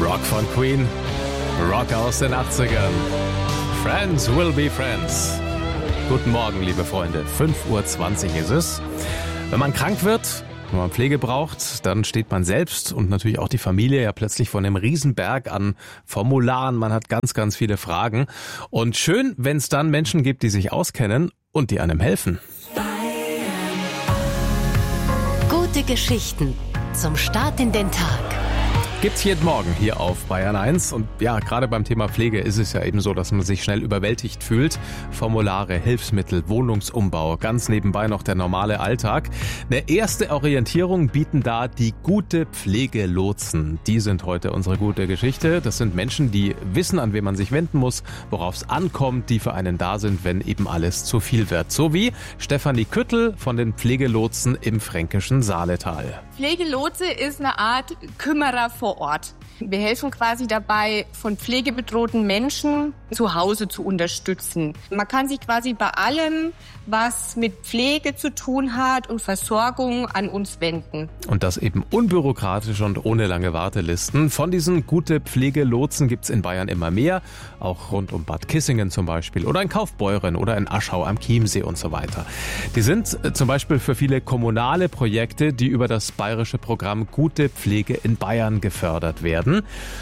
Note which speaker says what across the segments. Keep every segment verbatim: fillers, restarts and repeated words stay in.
Speaker 1: Rock von Queen, Rock aus den achtzigern. Friends will be friends. Guten Morgen, liebe Freunde. fünf Uhr zwanzig ist es. Wenn man krank wird, wenn man Pflege braucht, dann steht man selbst und natürlich auch die Familie ja plötzlich vor einem Riesenberg an Formularen. Man hat ganz, ganz viele Fragen. Und schön, wenn es dann Menschen gibt, die sich auskennen und die einem helfen.
Speaker 2: Gute Geschichten zum Start in den Tag.
Speaker 1: Gibt's jeden Morgen hier auf Bayern eins. Und ja, gerade beim Thema Pflege ist es ja eben so, dass man sich schnell überwältigt fühlt. Formulare, Hilfsmittel, Wohnungsumbau, ganz nebenbei noch der normale Alltag. Eine erste Orientierung bieten da die gute Pflegelotsen. Die sind heute unsere gute Geschichte. Das sind Menschen, die wissen, an wen man sich wenden muss, worauf es ankommt, die für einen da sind, wenn eben alles zu viel wird. So wie Stefanie Küttel von den Pflegelotsen im fränkischen Saaletal.
Speaker 3: Pflegelotse ist eine Art Kümmerer vor Ort. Wir helfen quasi dabei, von pflegebedrohten Menschen zu Hause zu unterstützen. Man kann sich quasi bei allem, was mit Pflege zu tun hat und Versorgung, an uns wenden.
Speaker 1: Und das eben unbürokratisch und ohne lange Wartelisten. Von diesen gute Pflegelotsen gibt's in Bayern immer mehr, auch rund um Bad Kissingen zum Beispiel oder in Kaufbeuren oder in Aschau am Chiemsee und so weiter. Die sind zum Beispiel für viele kommunale Projekte, die über das bayerische Programm Gute Pflege in Bayern gefördert werden.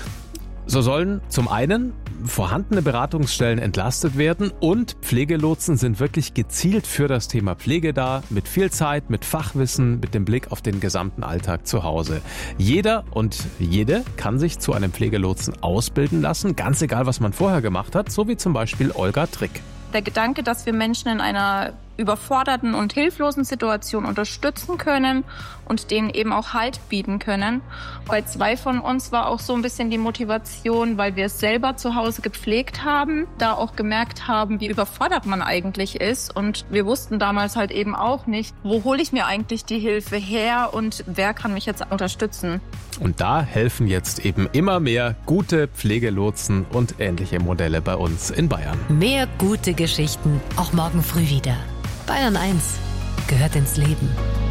Speaker 1: So sollen zum einen vorhandene Beratungsstellen entlastet werden und Pflegelotsen sind wirklich gezielt für das Thema Pflege da, mit viel Zeit, mit Fachwissen, mit dem Blick auf den gesamten Alltag zu Hause. Jeder und jede kann sich zu einem Pflegelotsen ausbilden lassen, ganz egal, was man vorher gemacht hat, so wie zum Beispiel Olga Trick.
Speaker 4: Der Gedanke, dass wir Menschen in einer überforderten und hilflosen Situation unterstützen können und denen eben auch Halt bieten können. Bei zwei von uns war auch so ein bisschen die Motivation, weil wir es selber zu Hause gepflegt haben, da auch gemerkt haben, wie überfordert man eigentlich ist. Und wir wussten damals halt eben auch nicht, wo hole ich mir eigentlich die Hilfe her und wer kann mich jetzt unterstützen.
Speaker 1: Und da helfen jetzt eben immer mehr gute Pflegelotsen und ähnliche Modelle bei uns in Bayern.
Speaker 2: Mehr gute Geschichten, auch morgen früh wieder. Bayern eins gehört ins Leben.